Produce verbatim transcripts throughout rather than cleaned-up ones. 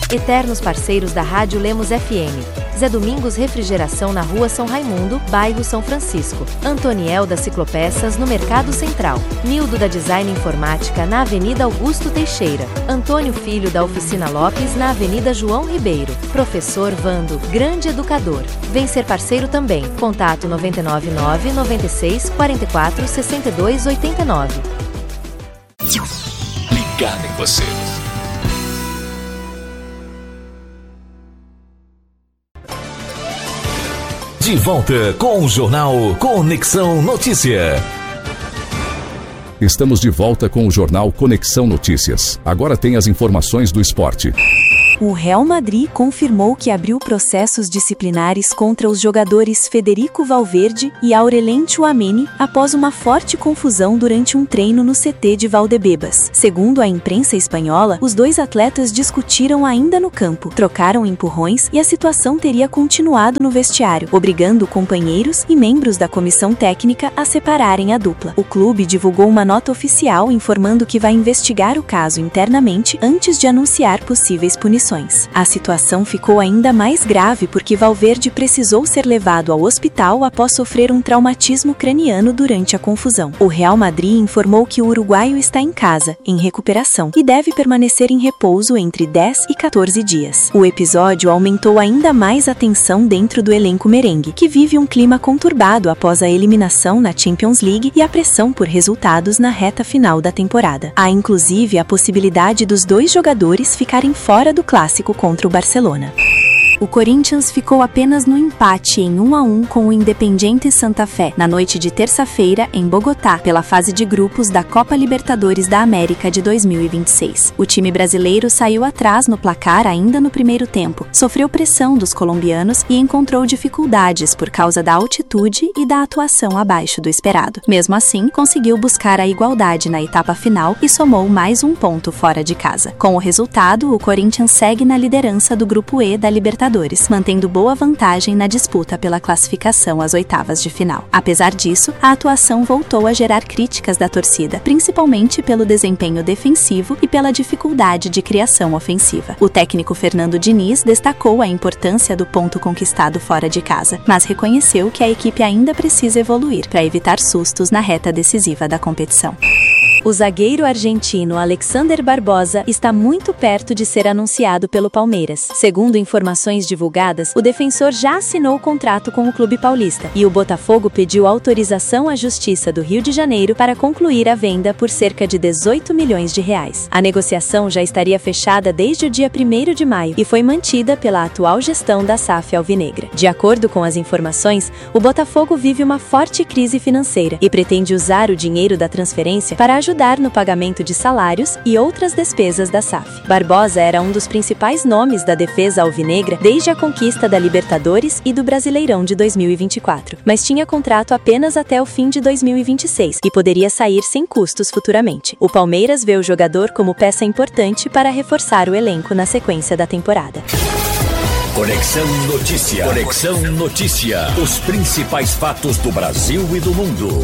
Eternos parceiros da Rádio Lemos F M. Zé Domingos Refrigeração na Rua São Raimundo, bairro São Francisco. Antoniel da Ciclopeças no Mercado Central. Nildo da Design Informática na Avenida Augusto Teixeira. Antônio Filho da Oficina Lopes na Avenida João Ribeiro. Professor Vando, grande educador. Vem ser parceiro também. Contato nove nove nove, nove seis, quatro quatro, seis dois oito nove. Ligado em você. De volta com o Jornal Conexão Notícia. Estamos de volta com o Jornal Conexão Notícias. Agora tem as informações do esporte. O Real Madrid confirmou que abriu processos disciplinares contra os jogadores Federico Valverde e Aurelien Tchouaméni após uma forte confusão durante um treino no C T de Valdebebas. Segundo a imprensa espanhola, os dois atletas discutiram ainda no campo, trocaram empurrões e a situação teria continuado no vestiário, obrigando companheiros e membros da comissão técnica a separarem a dupla. O clube divulgou uma nota oficial informando que vai investigar o caso internamente antes de anunciar possíveis punições. A situação ficou ainda mais grave porque Valverde precisou ser levado ao hospital após sofrer um traumatismo craniano durante a confusão. O Real Madrid informou que o uruguaio está em casa, em recuperação, e deve permanecer em repouso entre dez e quatorze dias. O episódio aumentou ainda mais a tensão dentro do elenco merengue, que vive um clima conturbado após a eliminação na Champions League e a pressão por resultados na reta final da temporada. Há inclusive a possibilidade dos dois jogadores ficarem fora do clássico contra o Barcelona. O Corinthians ficou apenas no empate em um a um com o Independiente Santa Fé, na noite de terça-feira, em Bogotá, pela fase de grupos da Copa Libertadores da América de dois mil e vinte e seis. O time brasileiro saiu atrás no placar ainda no primeiro tempo, sofreu pressão dos colombianos e encontrou dificuldades por causa da altitude e da atuação abaixo do esperado. Mesmo assim, conseguiu buscar a igualdade na etapa final e somou mais um ponto fora de casa. Com o resultado, o Corinthians segue na liderança do Grupo E da Libertadores, mantendo boa vantagem na disputa pela classificação às oitavas de final. Apesar disso, a atuação voltou a gerar críticas da torcida, principalmente pelo desempenho defensivo e pela dificuldade de criação ofensiva. O técnico Fernando Diniz destacou a importância do ponto conquistado fora de casa, mas reconheceu que a equipe ainda precisa evoluir para evitar sustos na reta decisiva da competição. O zagueiro argentino Alexander Barbosa está muito perto de ser anunciado pelo Palmeiras. Segundo informações divulgadas, o defensor já assinou o contrato com o clube paulista e o Botafogo pediu autorização à Justiça do Rio de Janeiro para concluir a venda por cerca de dezoito milhões de reais. A negociação já estaria fechada desde o dia primeiro de maio e foi mantida pela atual gestão da S A F alvinegra. De acordo com as informações, o Botafogo vive uma forte crise financeira e pretende usar o dinheiro da transferência para ajudar ajudar no pagamento de salários e outras despesas da S A F. Barbosa era um dos principais nomes da defesa alvinegra desde a conquista da Libertadores e do Brasileirão de dois mil e vinte e quatro, mas tinha contrato apenas até o fim de dois mil e vinte e seis e poderia sair sem custos futuramente. O Palmeiras vê o jogador como peça importante para reforçar o elenco na sequência da temporada. Conexão Notícia. Conexão Notícia. Os principais fatos do Brasil e do mundo.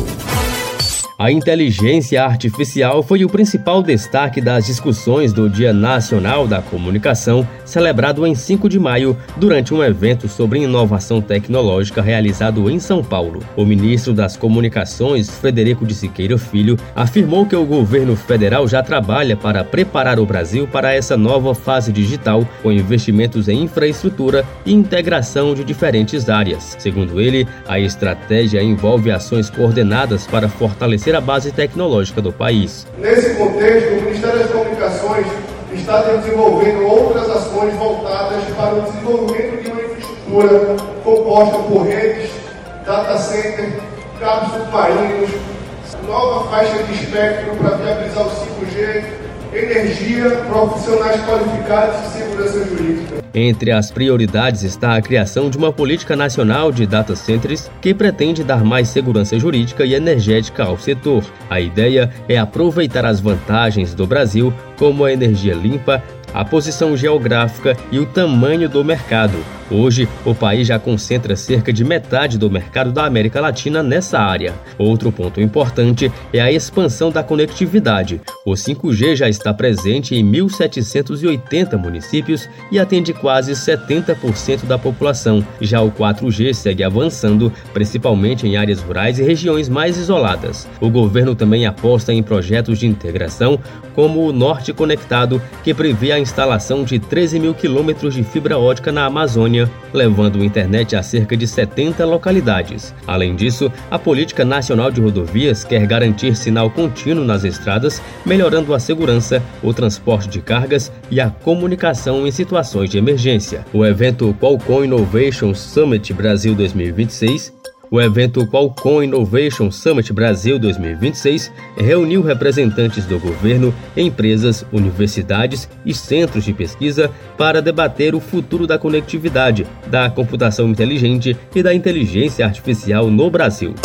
A inteligência artificial foi o principal destaque das discussões do Dia Nacional da Comunicação, celebrado em cinco de maio, durante um evento sobre inovação tecnológica realizado em São Paulo. O ministro das Comunicações, Frederico de Siqueira Filho, afirmou que o governo federal já trabalha para preparar o Brasil para essa nova fase digital, com investimentos em infraestrutura e integração de diferentes áreas. Segundo ele, a estratégia envolve ações coordenadas para fortalecer a base tecnológica do país. Nesse contexto, o Ministério das Comunicações está desenvolvendo outras ações voltadas para o desenvolvimento de uma infraestrutura composta por redes, data center, cabos submarinos, nova faixa de espectro para viabilizar o cinco G, energia, profissionais qualificados e segurança jurídica. Entre as prioridades está a criação de uma política nacional de data centers que pretende dar mais segurança jurídica e energética ao setor. A ideia é aproveitar as vantagens do Brasil, como a energia limpa, a posição geográfica e o tamanho do mercado. Hoje, o país já concentra cerca de metade do mercado da América Latina nessa área. Outro ponto importante é a expansão da conectividade. O cinco G já está presente em mil setecentos e oitenta municípios e atende quase setenta por cento da população. Já o quatro G segue avançando, principalmente em áreas rurais e regiões mais isoladas. O governo também aposta em projetos de integração, como o Norte Conectado, que prevê a instalação de treze mil quilômetros de fibra ótica na Amazônia, levando internet a cerca de setenta localidades. Além disso, a Política Nacional de Rodovias quer garantir sinal contínuo nas estradas, melhorando a segurança, o transporte de cargas e a comunicação em situações de emergência. O evento Qualcomm Innovation Summit Brasil dois mil e vinte e seis O evento Qualcomm Innovation Summit Brasil dois mil e vinte e seis reuniu representantes do governo, empresas, universidades e centros de pesquisa para debater o futuro da conectividade, da computação inteligente e da inteligência artificial no Brasil.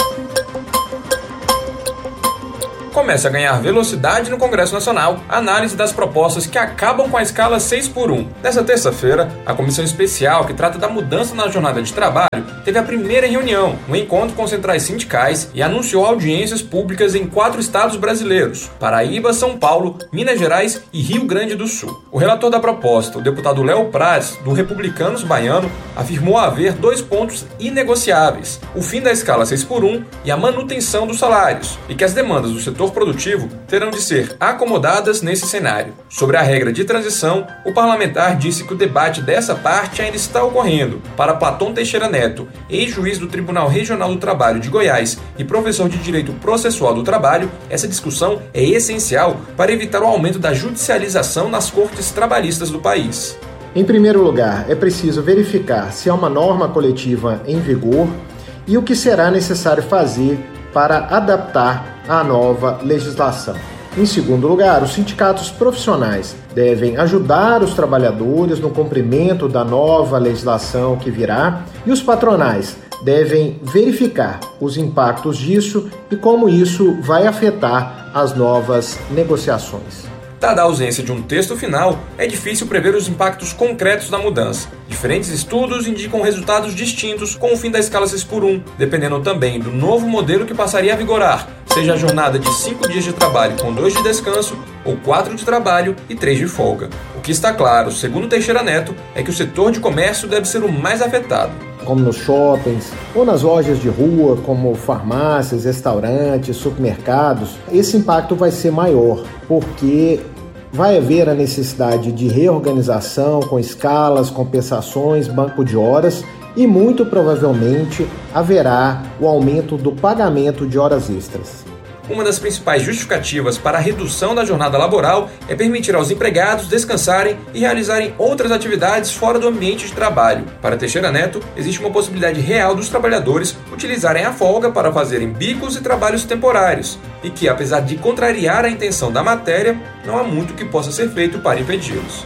Começa a ganhar velocidade no Congresso Nacional a análise das propostas que acabam com a escala seis por um. Nessa terça-feira, a comissão especial que trata da mudança na jornada de trabalho teve a primeira reunião, um encontro com centrais sindicais, e anunciou audiências públicas em quatro estados brasileiros: Paraíba, São Paulo, Minas Gerais e Rio Grande do Sul. O relator da proposta, o deputado Léo Prats, do Republicanos Baiano, afirmou haver dois pontos inegociáveis: o fim da escala seis por um e a manutenção dos salários, e que as demandas do setor produtivo terão de ser acomodadas nesse cenário. Sobre a regra de transição, o parlamentar disse que o debate dessa parte ainda está ocorrendo. Para Platão Teixeira Neto, ex-juiz do Tribunal Regional do Trabalho de Goiás e professor de Direito Processual do Trabalho, essa discussão é essencial para evitar o aumento da judicialização nas cortes trabalhistas do país. Em primeiro lugar, é preciso verificar se há uma norma coletiva em vigor e o que será necessário fazer para adaptar à nova legislação. Em segundo lugar, os sindicatos profissionais devem ajudar os trabalhadores no cumprimento da nova legislação que virá, e os patronais devem verificar os impactos disso e como isso vai afetar as novas negociações. Dada a ausência de um texto final, é difícil prever os impactos concretos da mudança. Diferentes estudos indicam resultados distintos com o fim da escala seis por um, dependendo também do novo modelo que passaria a vigorar, seja a jornada de cinco dias de trabalho com dois de descanso, ou quatro de trabalho e três de folga. O que está claro, segundo Teixeira Neto, é que o setor de comércio deve ser o mais afetado. Como nos shoppings ou nas lojas de rua, como farmácias, restaurantes, supermercados, esse impacto vai ser maior, porque vai haver a necessidade de reorganização com escalas, compensações, banco de horas e muito provavelmente haverá o aumento do pagamento de horas extras. Uma das principais justificativas para a redução da jornada laboral é permitir aos empregados descansarem e realizarem outras atividades fora do ambiente de trabalho. Para Teixeira Neto, existe uma possibilidade real dos trabalhadores utilizarem a folga para fazerem bicos e trabalhos temporários, e que, apesar de contrariar a intenção da matéria, não há muito que possa ser feito para impedi-los.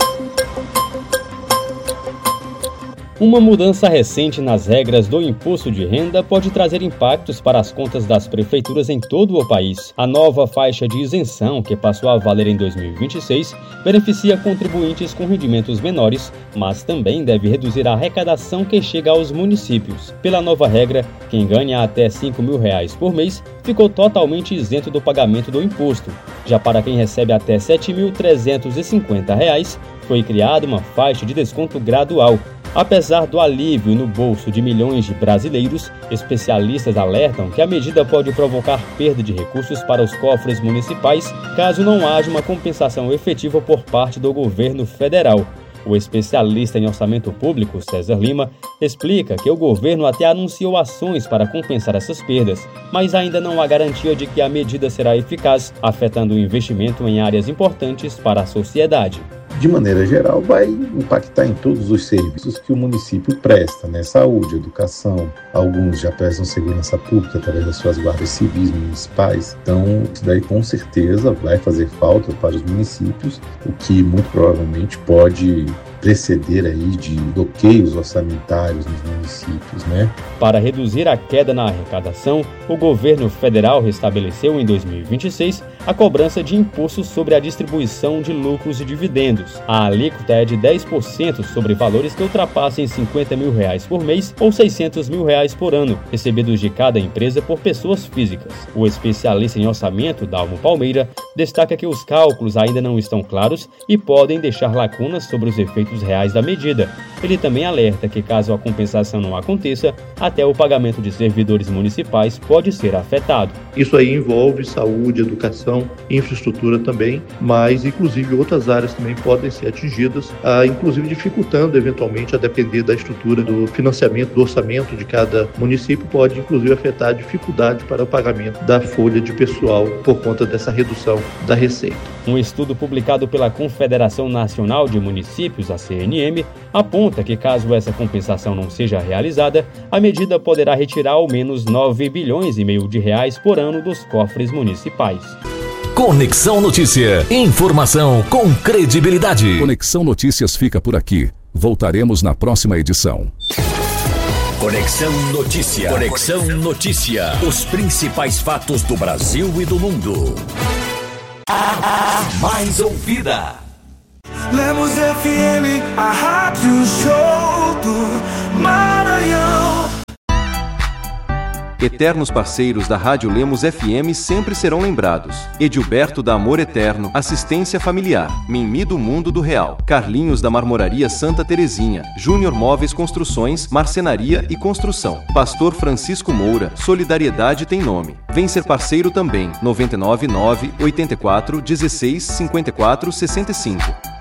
Uma mudança recente nas regras do imposto de renda pode trazer impactos para as contas das prefeituras em todo o país. A nova faixa de isenção, que passou a valer em dois mil e vinte e seis, beneficia contribuintes com rendimentos menores, mas também deve reduzir a arrecadação que chega aos municípios. Pela nova regra, quem ganha até cinco mil reais por mês ficou totalmente isento do pagamento do imposto. Já para quem recebe até sete mil trezentos e cinquenta reais, foi criada uma faixa de desconto gradual. Apesar do alívio no bolso de milhões de brasileiros, especialistas alertam que a medida pode provocar perda de recursos para os cofres municipais caso não haja uma compensação efetiva por parte do governo federal. O especialista em orçamento público, César Lima, explica que o governo até anunciou ações para compensar essas perdas, mas ainda não há garantia de que a medida será eficaz, afetando o investimento em áreas importantes para a sociedade. De maneira geral, vai impactar em todos os serviços que o município presta, né? Saúde, educação, alguns já prestam segurança pública através das suas guardas civis municipais. Então, isso daí com certeza vai fazer falta para os municípios, o que muito provavelmente pode preceder aí de bloqueios orçamentários nos municípios, né? Para reduzir a queda na arrecadação, o governo federal restabeleceu em dois mil e vinte e seis a cobrança de imposto sobre a distribuição de lucros e dividendos. A alíquota é de dez por cento sobre valores que ultrapassem cinquenta mil reais por mês ou seiscentos mil reais por ano, recebidos de cada empresa por pessoas físicas. O especialista em orçamento, Dalmo Palmeira, destaca que os cálculos ainda não estão claros e podem deixar lacunas sobre os efeitos reais da medida. Ele também alerta que, caso a compensação não aconteça, até o pagamento de servidores municipais pode ser afetado. Isso aí envolve saúde, educação, infraestrutura também, mas inclusive outras áreas também podem ser atingidas, ah, inclusive dificultando eventualmente, a depender da estrutura do financiamento, do orçamento de cada município, pode inclusive afetar a dificuldade para o pagamento da folha de pessoal por conta dessa redução da receita. Um estudo publicado pela Confederação Nacional de Municípios, a C N M, aponta que, caso essa compensação não seja realizada, a medida poderá retirar ao menos nove bilhões e meio de reais por ano dos cofres municipais. Conexão Notícia. Informação com credibilidade. Conexão Notícias fica por aqui. Voltaremos na próxima edição. Conexão Notícia. Conexão Notícia. Os principais fatos do Brasil e do mundo. A mais ouvida. Lemos F M, a rádio show do Maranhão. Eternos parceiros da Rádio Lemos F M sempre serão lembrados. Edilberto da Amor Eterno, Assistência Familiar, Mimi do Mundo do Real, Carlinhos da Marmoraria Santa Terezinha, Júnior Móveis Construções, Marcenaria e Construção, Pastor Francisco Moura, Solidariedade tem nome. Vem ser parceiro também, nove nove nove, oito quatro, um seis, cinco quatro, seis cinco.